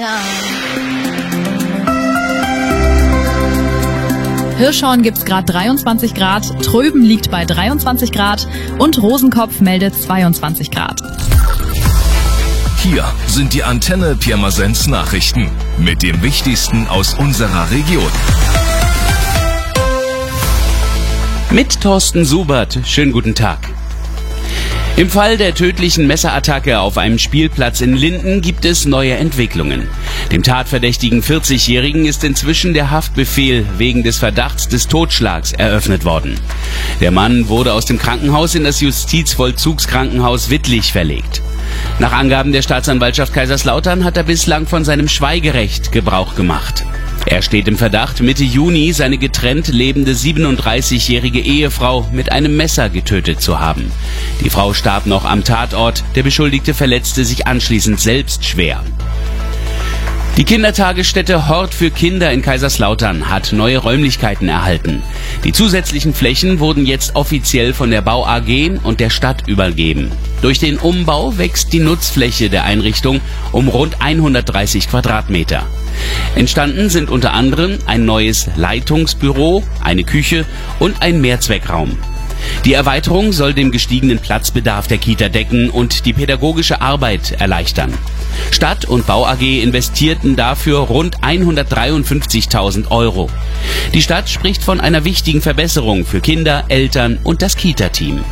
Hirschhorn gibt's gerade 23 Grad, Tröben liegt bei 23 Grad und Rosenkopf meldet 22 Grad. Hier sind die Antenne Pirmasens Nachrichten mit dem Wichtigsten aus unserer Region. Mit Thorsten Subert, schönen guten Tag. Im Fall der tödlichen Messerattacke auf einem Spielplatz in Linden gibt es neue Entwicklungen. Dem tatverdächtigen 40-Jährigen ist inzwischen der Haftbefehl wegen des Verdachts des Totschlags eröffnet worden. Der Mann wurde aus dem Krankenhaus in das Justizvollzugskrankenhaus Wittlich verlegt. Nach Angaben der Staatsanwaltschaft Kaiserslautern hat er bislang von seinem Schweigerecht Gebrauch gemacht. Er steht im Verdacht, Mitte Juni seine getrennt lebende 37-jährige Ehefrau mit einem Messer getötet zu haben. Die Frau starb noch am Tatort, der Beschuldigte verletzte sich anschließend selbst schwer. Die Kindertagesstätte Hort für Kinder in Kaiserslautern hat neue Räumlichkeiten erhalten. Die zusätzlichen Flächen wurden jetzt offiziell von der Bau AG und der Stadt übergeben. Durch den Umbau wächst die Nutzfläche der Einrichtung um rund 130 Quadratmeter. Entstanden sind unter anderem ein neues Leitungsbüro, eine Küche und ein Mehrzweckraum. Die Erweiterung soll den gestiegenen Platzbedarf der Kita decken und die pädagogische Arbeit erleichtern. Stadt und Bau AG investierten dafür rund 153.000 Euro. Die Stadt spricht von einer wichtigen Verbesserung für Kinder, Eltern und das Kita-Team.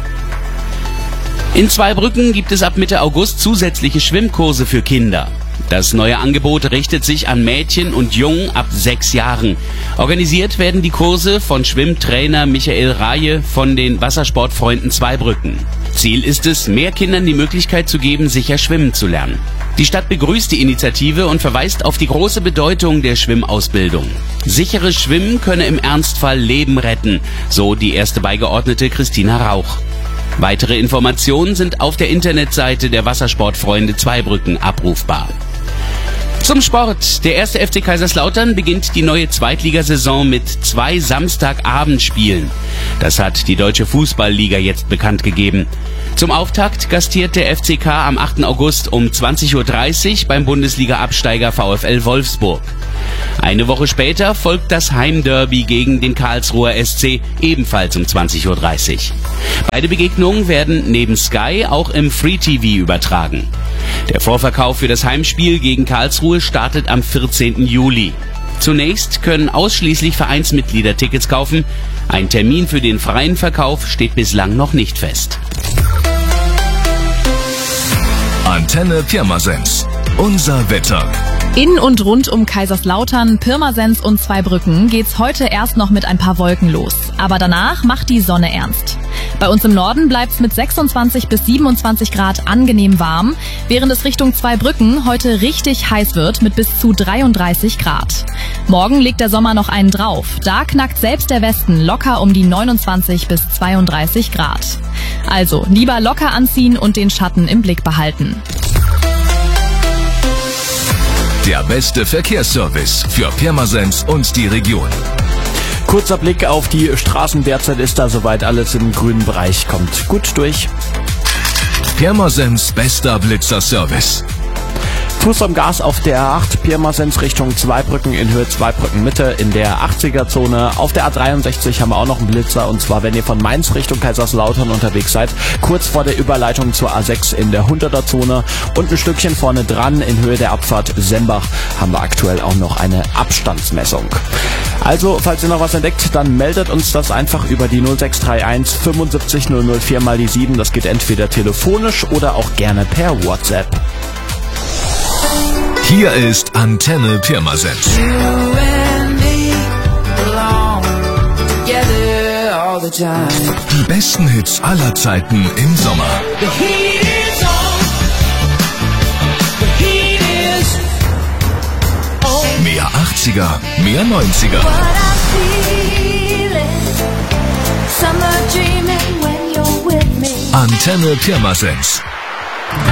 In Zweibrücken gibt es ab Mitte August zusätzliche Schwimmkurse für Kinder. Das neue Angebot richtet sich an Mädchen und Jungen ab 6 Jahren. Organisiert werden die Kurse von Schwimmtrainer Michael Raje von den Wassersportfreunden Zweibrücken. Ziel ist es, mehr Kindern die Möglichkeit zu geben, sicher schwimmen zu lernen. Die Stadt begrüßt die Initiative und verweist auf die große Bedeutung der Schwimmausbildung. Sicheres Schwimmen könne im Ernstfall Leben retten, so die erste Beigeordnete Christina Rauch. Weitere Informationen sind auf der Internetseite der Wassersportfreunde Zweibrücken abrufbar. Zum Sport. Der 1. FC Kaiserslautern beginnt die neue Zweitligasaison mit 2 Samstagabendspielen. Das hat die Deutsche Fußballliga jetzt bekannt gegeben. Zum Auftakt gastiert der FCK am 8. August um 20.30 Uhr beim Bundesliga-Absteiger VfL Wolfsburg. Eine Woche später folgt das Heimderby gegen den Karlsruher SC, ebenfalls um 20.30 Uhr. Beide Begegnungen werden neben Sky auch im Free TV übertragen. Der Vorverkauf für das Heimspiel gegen Karlsruhe startet am 14. Juli. Zunächst können ausschließlich Vereinsmitglieder Tickets kaufen. Ein Termin für den freien Verkauf steht bislang noch nicht fest. Antenne Pirmasens. Unser Wetter. In und rund um Kaiserslautern, Pirmasens und Zweibrücken geht's heute erst noch mit ein paar Wolken los. Aber danach macht die Sonne ernst. Bei uns im Norden bleibt's mit 26 bis 27 Grad angenehm warm, während es Richtung Zweibrücken heute richtig heiß wird mit bis zu 33 Grad. Morgen legt der Sommer noch einen drauf. Da knackt selbst der Westen locker um die 29 bis 32 Grad. Also lieber locker anziehen und den Schatten im Blick behalten. Der beste Verkehrsservice für Pirmasens und die Region. Kurzer Blick auf die Straßen. Derzeit ist da soweit alles im grünen Bereich. Kommt gut durch. Pirmasens bester Blitzerservice. Fuß am Gas auf der A8, Pirmasens Richtung Zweibrücken in Höhe Zweibrücken Mitte in der 80er-Zone. Auf der A63 haben wir auch noch einen Blitzer, und zwar, wenn ihr von Mainz Richtung Kaiserslautern unterwegs seid, kurz vor der Überleitung zur A6 in der 100er-Zone. Und ein Stückchen vorne dran in Höhe der Abfahrt Sembach haben wir aktuell auch noch eine Abstandsmessung. Also, falls ihr noch was entdeckt, dann meldet uns das einfach über die 0631 75 004 mal die 7. Das geht entweder telefonisch oder auch gerne per WhatsApp. Hier ist Antenne Pirmasens. Die besten Hits aller Zeiten im Sommer. Mehr 80er, mehr 90er. Antenne Pirmasens.